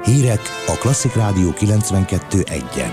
Hírek a Klasszik Rádió 92.1-en.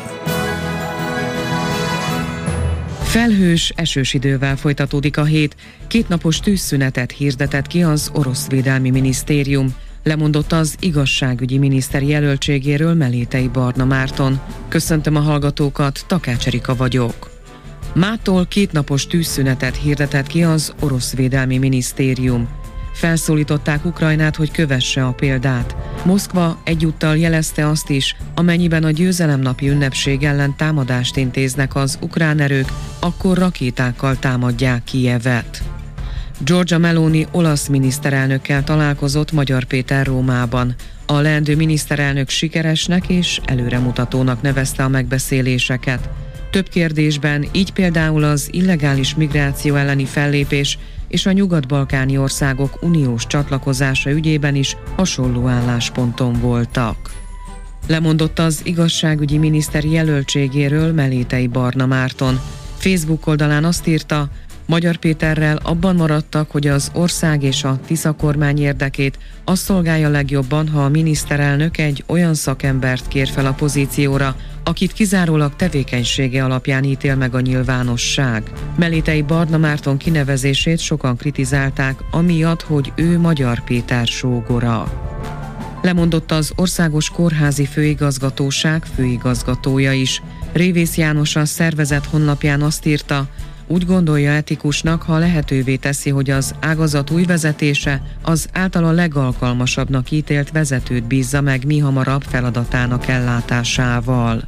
Felhős, esős idővel folytatódik a hét. 2 napos tűzszünetet hirdetett ki az orosz védelmi minisztérium. Lemondott az igazságügyi miniszter jelöltségéről Melétei Barna Márton. Köszöntöm a hallgatókat, Takács Erika vagyok. Mától 2 napos tűzszünetet hirdetett ki az orosz védelmi minisztérium. Felszólították Ukrajnát, hogy kövesse a példát. Moszkva egyúttal jelezte azt is, amennyiben a győzelemnapi ünnepség ellen támadást intéznek az ukrán erők, akkor rakétákkal támadják Kijevet. Giorgia Meloni olasz miniszterelnökkel találkozott Magyar Péter Rómában. A leendő miniszterelnök sikeresnek és előremutatónak nevezte a megbeszéléseket. Több kérdésben, így például az illegális migráció elleni fellépés és a nyugat-balkáni országok uniós csatlakozása ügyében is hasonló állásponton voltak. Lemondott az igazságügyi miniszter jelöltségéről Melétei Barna Márton. Facebook oldalán azt írta, Magyar Péterrel abban maradtak, hogy az ország és a Tisza kormány érdekét azt szolgálja legjobban, ha a miniszterelnök egy olyan szakembert kér fel a pozícióra, akit kizárólag tevékenysége alapján ítél meg a nyilvánosság. Melétei Barna Márton kinevezését sokan kritizálták, amiatt, hogy ő Magyar Péter sógora. Lemondott az Országos Kórházi Főigazgatóság főigazgatója is. Révész János a szervezet honlapján azt írta, úgy gondolja etikusnak, ha lehetővé teszi, hogy az ágazat új vezetése az általa legalkalmasabbnak ítélt vezetőt bízza meg mihamarabb feladatának ellátásával.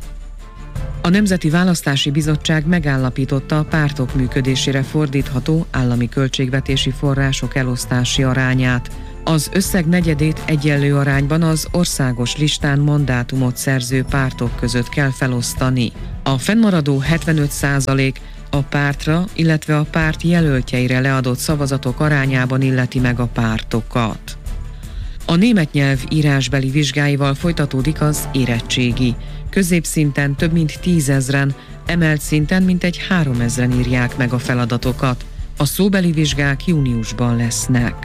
A Nemzeti Választási Bizottság megállapította a pártok működésére fordítható állami költségvetési források elosztási arányát. Az összeg negyedét egyenlő arányban az országos listán mandátumot szerző pártok között kell felosztani. A fennmaradó 75% a pártra, illetve a párt jelöltjeire leadott szavazatok arányában illeti meg a pártokat. A német nyelv írásbeli vizsgáival folytatódik az érettségi. Középszinten több mint 10 000-en, emelt szinten mintegy 3 000-en írják meg a feladatokat. A szóbeli vizsgák júniusban lesznek.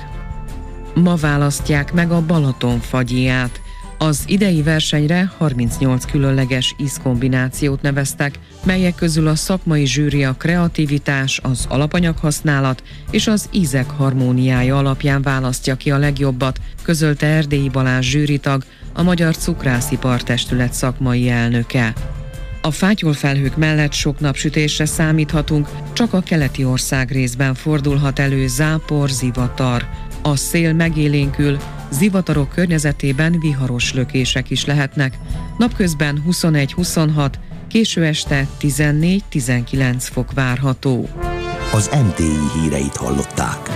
Ma választják meg a Balaton fagyját. Az idei versenyre 38 különleges ízkombinációt neveztek, melyek közül a szakmai zsűri a kreativitás, az alapanyaghasználat és az ízek harmóniája alapján választja ki a legjobbat, közölte Erdélyi Balázs zsűritag, a Magyar Cukrászipartestület szakmai elnöke. A fátyolfelhők mellett sok napsütésre számíthatunk, csak a keleti országrészben fordulhat elő zápor, zivatar. A szél megélénkül, zivatarok környezetében viharos lökések is lehetnek. Napközben 21-26, késő este 14-19 fok várható. Az NTI híreit hallották.